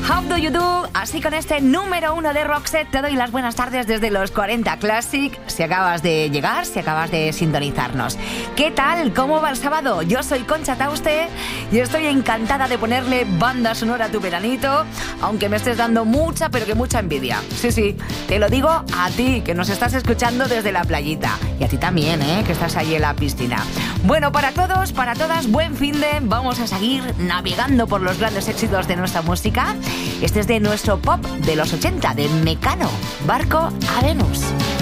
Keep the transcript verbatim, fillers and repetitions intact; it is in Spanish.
How Do You Do? Así con este número uno de Roxette te doy las buenas tardes desde los cuarenta Classic. Si acabas de llegar, si acabas de sintonizarnos. ¿Qué tal? ¿Cómo va el sábado? Yo soy Concha Tauste y estoy encantada de ponerle banda sonora a tu veranito, aunque me estés dando mucha, pero que mucha envidia. Sí, sí, te lo digo a ti, que nos estás escuchando desde la playita. Y a ti también, ¿eh? Que estás ahí en la piscina. Bueno, para todos, para todas, buen fin de... Vamos a seguir navegando por los grandes éxitos de nuestra música. Este es de nuestro pop de los ochenta, de Mecano, Barco a Venus.